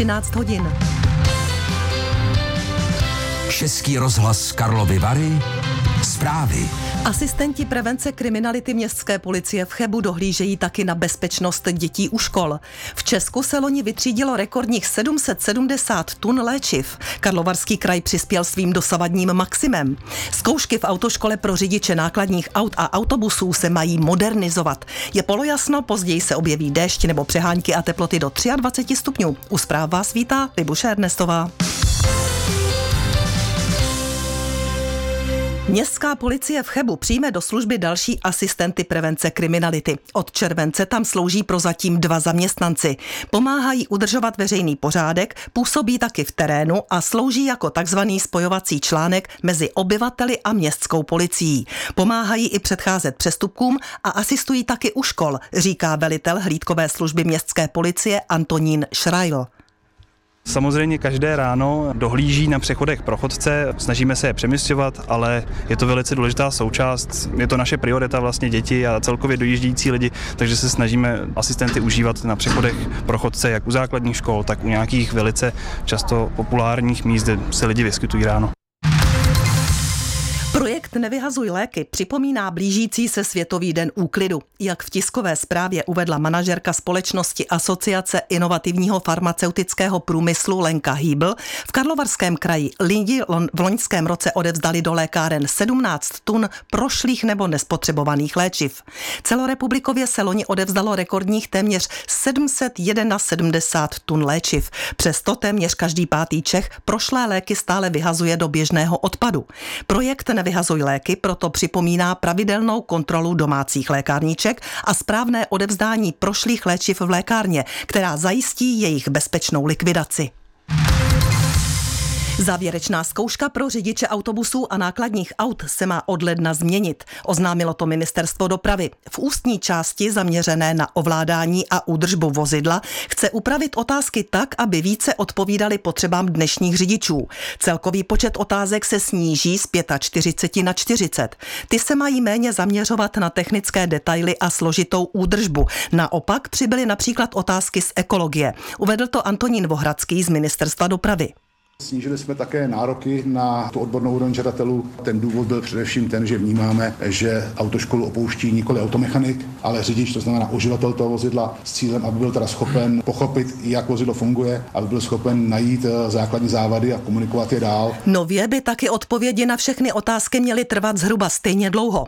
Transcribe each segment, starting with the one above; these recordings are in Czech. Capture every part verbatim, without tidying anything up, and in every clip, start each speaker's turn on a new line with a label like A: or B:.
A: třináct hodin.
B: Český rozhlas Karlovy Vary. Zprávy.
A: Asistenti prevence kriminality městské policie v Chebu dohlížejí taky na bezpečnost dětí u škol. V Česku se loni vytřídilo rekordních sedm set sedmdesát tun léčiv. Karlovarský kraj přispěl svým dosavadním maximem. Zkoušky v autoškole pro řidiče nákladních aut a autobusů se mají modernizovat. Je polojasno, později se objeví déšť nebo přehánky a teploty do dvacet tři stupňů. U zpráv vás vítá Libuše Ernestová. Městská policie v Chebu přijme do služby další asistenty prevence kriminality. Od července tam slouží prozatím dva zaměstnanci. Pomáhají udržovat veřejný pořádek, působí taky v terénu a slouží jako takzvaný spojovací článek mezi obyvateli a městskou policií. Pomáhají i předcházet přestupkům a asistují taky u škol, říká velitel hlídkové služby městské policie Antonín Schreil.
C: Samozřejmě každé ráno dohlíží na přechodech pro chodce, snažíme se je přemisťovat, ale je to velice důležitá součást, je to naše priorita vlastně děti a celkově dojíždějící lidi, takže se snažíme asistenty užívat na přechodech pro chodce jak u základních škol, tak u nějakých velice často populárních míst, kde se lidi vyskytují ráno.
A: Projekt Nevyhazuj léky připomíná blížící se Světový den úklidu. Jak v tiskové zprávě uvedla manažerka společnosti Asociace inovativního farmaceutického průmyslu Lenka Hýbl, v Karlovarském kraji lidi v loňském roce odevzdali do lékáren sedmnáct tun prošlých nebo nespotřebovaných léčiv. Celorepublikově se loni odevzdalo rekordních téměř sedm set sedmdesát jedna tun léčiv. Přesto téměř každý pátý Čech prošlé léky stále vyhazuje do běžného odpadu. Projekt Nevyhazuj léky proto připomíná pravidelnou kontrolu domácích lékárníček a správné odevzdání prošlých léčiv v lékárně, která zajistí jejich bezpečnou likvidaci. Závěrečná zkouška pro řidiče autobusů a nákladních aut se má od ledna změnit. Oznámilo to Ministerstvo dopravy. V ústní části zaměřené na ovládání a údržbu vozidla chce upravit otázky tak, aby více odpovídaly potřebám dnešních řidičů. Celkový počet otázek se sníží z čtyřicet pět na čtyřicet. Ty se mají méně zaměřovat na technické detaily a složitou údržbu. Naopak přibyly například otázky z ekologie. Uvedl to Antonín Vohradský z Ministerstva dopravy.
D: Snížili jsme také nároky na tu odbornou úroveň žadatelů. Ten důvod byl především ten, že vnímáme, že autoškolu opouští nikoli automechanik, ale řidič, to znamená uživatel toho vozidla, s cílem, aby byl teda schopen pochopit, jak vozidlo funguje, aby byl schopen najít základní závady a komunikovat je dál.
A: Nově by taky odpovědi na všechny otázky měly trvat zhruba stejně dlouho.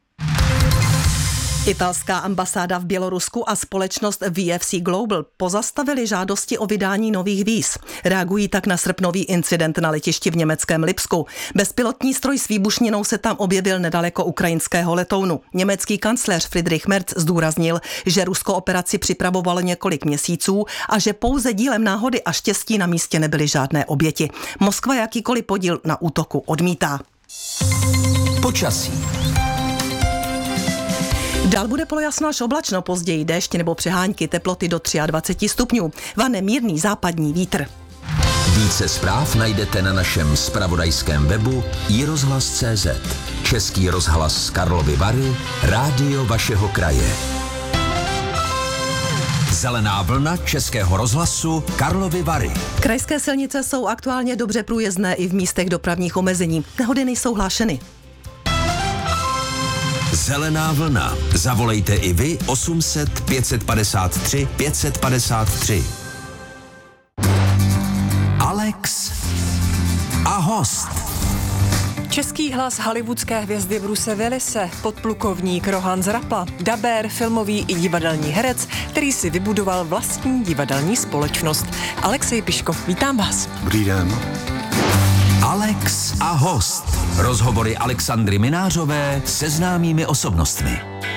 A: Italská ambasáda v Bělorusku a společnost V F C Global pozastavili žádosti o vydání nových víz. Reagují tak na srpnový incident na letišti v německém Lipsku. Bezpilotní stroj s výbušninou se tam objevil nedaleko ukrajinského letounu. Německý kancléř Friedrich Merz zdůraznil, že Rusko operaci připravovalo několik měsíců a že pouze dílem náhody a štěstí na místě nebyly žádné oběti. Moskva jakýkoliv podíl na útoku odmítá.
B: Počasí.
A: Dál bude polojasno až oblačno, později déšť nebo přehánky, teploty do dvacet tři stupňů. Vane mírný západní vítr.
B: Více zpráv najdete na našem zpravodajském webu i rozhlas tečka cé zet. Český rozhlas Karlovy Vary, rádio vašeho kraje. Zelená vlna Českého rozhlasu Karlovy Vary.
A: Krajské silnice jsou aktuálně dobře průjezdné i v místech dopravních omezení. Nehody nejsou hlášeny.
B: Zelená vlna. Zavolejte i vy osm set pět set padesát tři pět set padesát tři. Alex a host.
E: Český hlas hollywoodské hvězdy Bruce Willise, podplukovník Rohan Zrapla, dabér, filmový i divadelní herec, který si vybudoval vlastní divadelní společnost. Alexej Piško, vítám vás.
F: Dobrý den.
B: Alex a host. Rozhovory Alexandry Minářové se známými osobnostmi.